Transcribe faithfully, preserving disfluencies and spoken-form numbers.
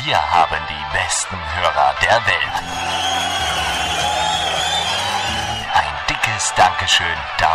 Wir haben die besten Hörer der Welt. Ein dickes Dankeschön dafür.